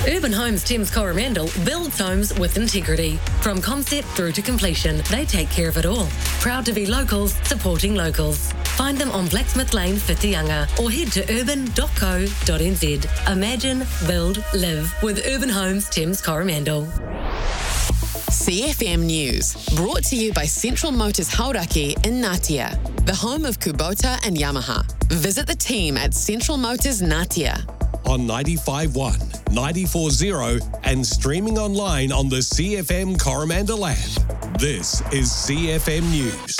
Urban Homes Thames Coromandel builds homes with integrity. From concept through to completion, they take care of it all. Proud to be locals, supporting locals. Find them on Blacksmith Lane, Whitianga, or head to urban.co.nz. Imagine, build, live with Urban Homes Thames Coromandel. CFM News, brought to you by Central Motors Hauraki in Ngatea, the home of Kubota and Yamaha. Visit the team at Central Motors Ngatea. On 95.1, 94.0 and streaming online on the CFM Coromandel app. This is CFM News.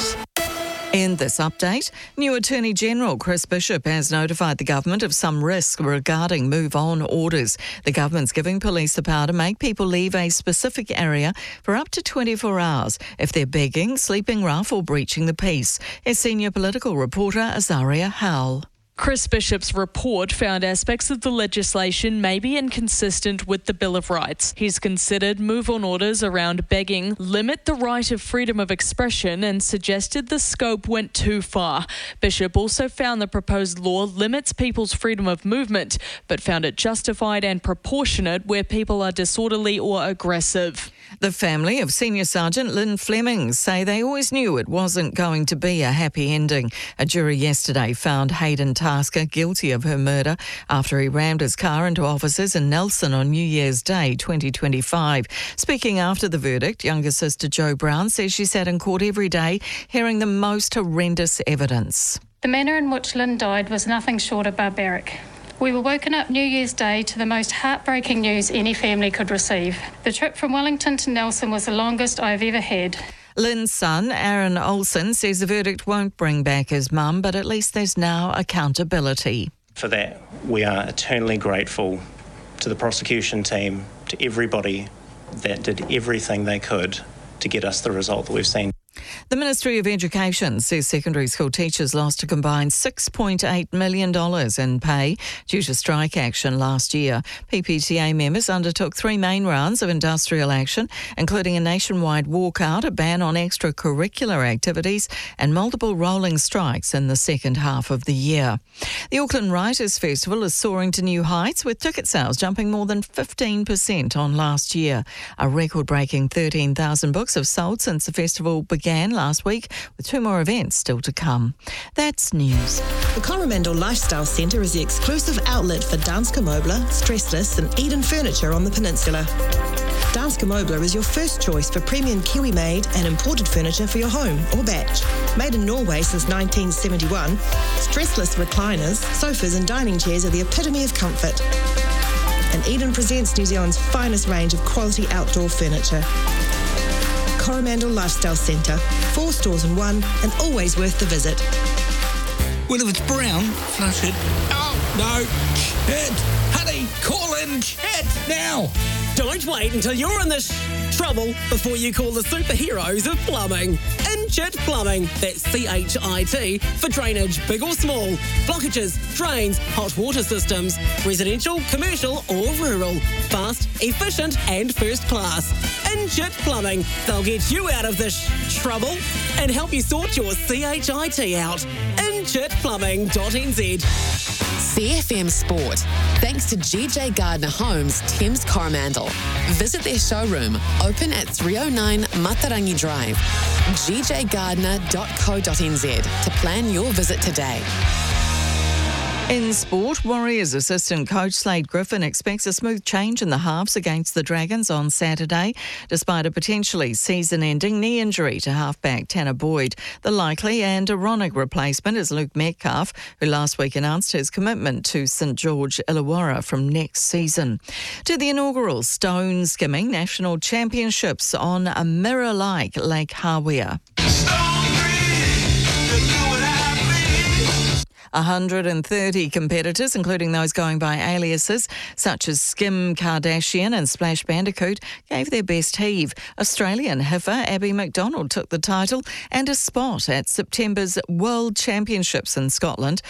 In this update, new Attorney General Chris Bishop has notified the government of some risk regarding move-on orders. The government's giving police the power to make people leave a specific area for up to 24 hours if they're begging, sleeping rough or breaching the peace. As senior political reporter Azaria Howell. Chris Bishop's report found aspects of the legislation may be inconsistent with the Bill of Rights. He's considered move-on orders around begging limit the right of freedom of expression and suggested the scope went too far. Bishop also found the proposed law limits people's freedom of movement, but found it justified and proportionate where people are disorderly or aggressive. The family of Senior Sergeant Lynn Fleming say they always knew it wasn't going to be a happy ending. A jury yesterday found Hayden Tasker guilty of her murder after he rammed his car into officers in Nelson on New Year's Day 2025. Speaking after the verdict, younger sister Jo Brown says she sat in court every day hearing the most horrendous evidence. The manner in which Lynn died was nothing short of barbaric. We were woken up New Year's Day to the most heartbreaking news any family could receive. The trip from Wellington to Nelson was the longest I've ever had. Lynn's son, Aaron Olsen, says the verdict won't bring back his mum, but at least there's now accountability. For that, we are eternally grateful to the prosecution team, to everybody that did everything they could to get us the result that we've seen. The Ministry of Education says secondary school teachers lost a combined $6.8 million in pay due to strike action last year. PPTA members undertook 3 main rounds of industrial action, including a nationwide walkout, a ban on extracurricular activities and multiple rolling strikes in the second half of the year. The Auckland Writers' Festival is soaring to new heights, with ticket sales jumping more than 15% on last year. A record-breaking 13,000 books have sold since the festival began last week, with 2 more events still to come. That's news. The Coromandel Lifestyle Centre is the exclusive outlet for Danske Møbler, Stressless and Eden Furniture on the peninsula. Danske Møbler is your first choice for premium Kiwi-made and imported furniture for your home or batch. Made in Norway since 1971, stressless recliners, sofas and dining chairs are the epitome of comfort. And Eden presents New Zealand's finest range of quality outdoor furniture. Coromandel Lifestyle Centre, 4 stores in 1 and always worth the visit. Well, if it's brown, flush it. Oh, no. Chet! Honey, call in Chet now! Don't wait until you're in this trouble before you call the superheroes of plumbing. Inchit Plumbing, that's CHIT, for drainage, big or small, blockages, drains, hot water systems, residential, commercial or rural. Fast, efficient and first class. Inchit Plumbing, they'll get you out of this trouble and help you sort your CHIT out. InchitPlumbing.nz. CFM Sport, thanks to GJ Gardner Homes, Thames Coromandel. Visit their showroom, open at 309 Matarangi Drive. gjgardner.co.nz to plan your visit today. In sport, Warriors assistant coach Slade Griffin expects a smooth change in the halves against the Dragons on Saturday, despite a potentially season-ending knee injury to halfback Tanner Boyd. The likely and ironic replacement is Luke Metcalf, who last week announced his commitment to St George Illawarra from next season. To the inaugural Stone Skimming National Championships on a mirror-like Lake Hawea. 130 competitors, including those going by aliases such as Skim Kardashian and Splash Bandicoot, gave their best heave. Australian heifer Abby McDonald took the title and a spot at September's World Championships in Scotland.